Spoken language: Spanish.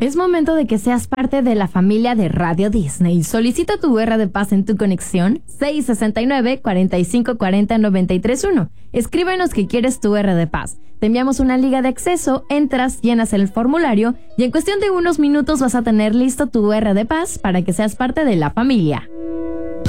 Es momento de que seas parte de la familia de Radio Disney. Solicita tu R de Paz en tu conexión 669-4540-931. Escríbenos que quieres tu R de Paz. Te enviamos una liga de acceso, entras, llenas el formulario y en cuestión de unos minutos vas a tener listo tu R de Paz para que seas parte de la familia.